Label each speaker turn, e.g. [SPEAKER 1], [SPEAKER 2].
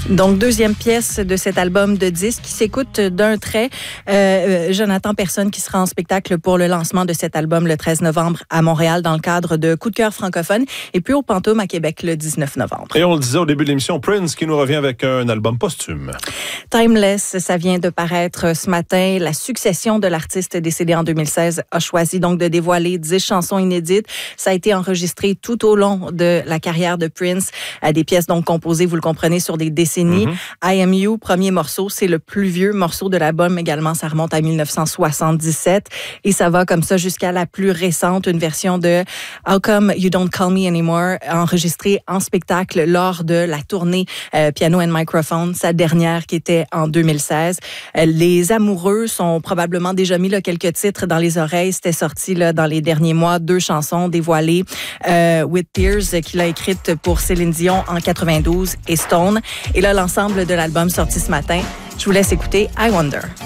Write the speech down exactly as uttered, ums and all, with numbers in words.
[SPEAKER 1] Donc, deuxième pièce de cet album de disques qui s'écoute d'un trait. Euh, Jonathan Personne qui sera en spectacle pour le lancement de cet album le treize novembre à Montréal dans le cadre de Coup de cœur francophone et puis au Pantoum à Québec le dix-neuf novembre.
[SPEAKER 2] Et on le disait au début de l'émission, Prince qui nous revient avec un album posthume.
[SPEAKER 1] Timeless, ça vient de paraître ce matin. La succession de l'artiste décédé en deux mille seize a choisi donc de dévoiler dix chansons inédites. Ça a été enregistré tout au long de la carrière de Prince. Des pièces donc composées, vous le comprenez, sur des décennies. Mm-hmm. I Am You, premier morceau, c'est le plus vieux morceau de l'album également. Ça remonte à dix-neuf cent soixante-dix-sept et ça va comme ça jusqu'à la plus récente, une version de How Come You Don't Call Me Anymore, enregistrée en spectacle lors de la tournée euh, Piano and Microphone, sa dernière qui était en deux mille seize. Euh, les amoureux sont probablement déjà mis là, quelques titres dans les oreilles. C'était sorti là, dans les derniers mois, deux chansons dévoilées. Euh, With Tears, qu'il a écrite pour Céline Dion en quatre-vingt-douze et Stone. Et là, l'ensemble de l'album sorti ce matin. Je vous laisse écouter I Wonder.